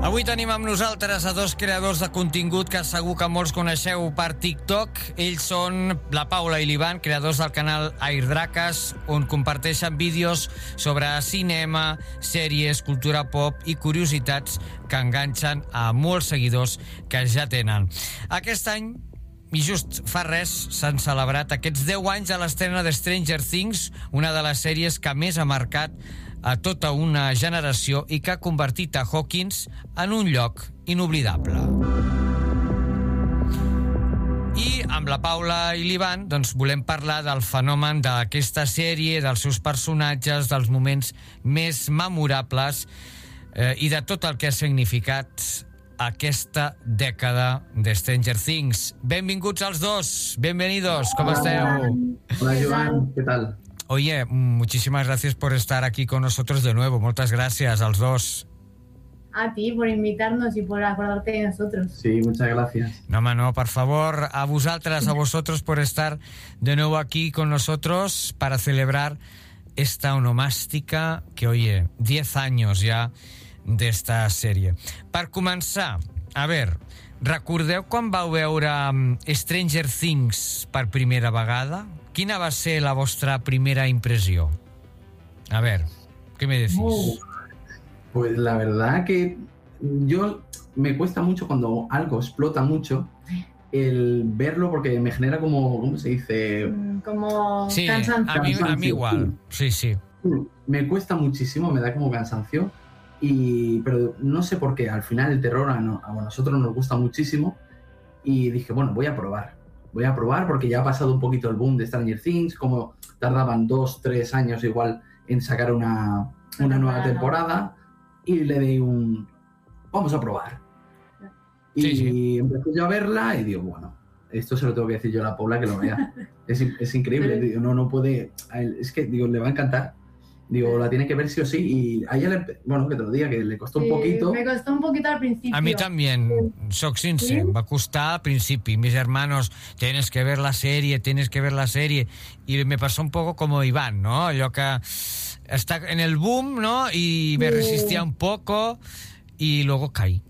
Avui tenim amb nosaltres a dos creadors de contingut que segur que molts coneixeu per TikTok. Ells són la Paula i l'Ivan, creadors del canal Airdraques, on comparteixen vídeos sobre cinema, sèries, cultura pop i curiositats que enganxen a molts seguidors que ja tenen. Aquest any, i just fa res, s'han celebrat aquests 10 anys de l'estrena de Stranger Things, una de les sèries que més ha marcat a tota una generació i que ha convertit a Hawkins en un lloc inoblidable. I amb la Paula i l'Ivan doncs, volem parlar del fenomen d'aquesta sèrie, dels seus personatges, dels moments més memorables i de tot el que ha significat aquesta dècada de Stranger Things. Benvinguts als dos, bienvenidos, ¿cómo esteu? Hola Joan, ¿qué tal? Oye, muchísimas gracias por estar aquí con nosotros de nuevo. Muchas gracias a los dos. A ti por invitarnos y por acordarte de nosotros. Sí, muchas gracias. No, mano, por favor, a vosotros por estar de nuevo aquí con nosotros para celebrar esta onomástica que, oye, 10 años ja d'esta sèrie. Per començar, a veure, recordeu quan vau veure Stranger Things per primera vegada? Quina va ser la vostra primera impresión? A ver, ¿qué me decís? Pues la verdad que yo me cuesta mucho cuando algo explota mucho el verlo porque me genera como, ¿cómo se dice? Como sí, cansancio. A mí igual, sí. Me cuesta muchísimo, me da como cansancio, pero no sé por qué, al final el terror a nosotros nos gusta muchísimo y dije, bueno, voy a probar porque ya ha pasado un poquito el boom de Stranger Things, como tardaban 2-3 años igual en sacar una nueva temporada y le di vamos a probar. Y empecé yo a verla y digo, bueno, esto se lo tengo que decir yo a la Paula que lo vea. Es increíble, digo, no puede, es que digo, le va a encantar. Digo, la tiene que ver sí o sí y a ella, bueno, que te lo diga, que le costó un poquito. Me costó un poquito al principio. A mí también, soc sincer, me va costar al principio. Mis hermanos, tienes que ver la serie. Y me pasó un poco como Iván, ¿no? Yo que está en el boom, ¿no? Y me resistía un poco y luego caí.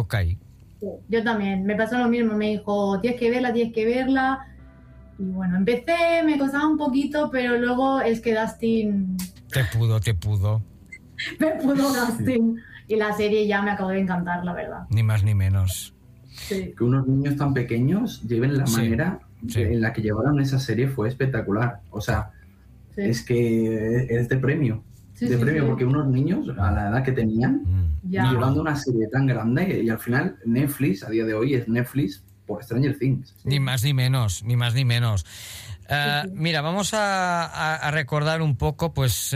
Yo también, me pasó lo mismo, me dijo, tienes que verla. Y bueno, empecé, me costaba un poquito, pero luego es que Dustin... Te pudo. Me pudo Dustin. Y la serie ya me acabó de encantar, la verdad. Ni más ni menos. Sí. Que unos niños tan pequeños lleven la manera en la que llevaron esa serie fue espectacular. O sea, es que es de premio. Porque unos niños, a la edad que tenían, llevando una serie tan grande, y al final Netflix, a día de hoy, es Netflix por Stranger Things. Ni más ni menos. Mira, vamos a recordar un poco, pues,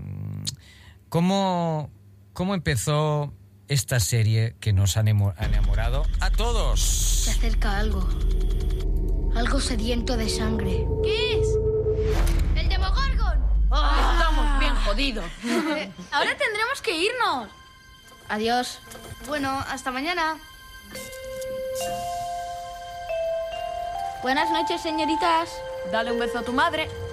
cómo empezó esta serie que nos ha enamorado a todos. Se acerca algo sediento de sangre. ¿Qué es? ¡El Demogorgon! ¡Oh, estamos bien jodidos! Ahora tendremos que irnos. Adiós. Bueno, hasta mañana. Buenas noches, señoritas. Dale un beso a tu madre.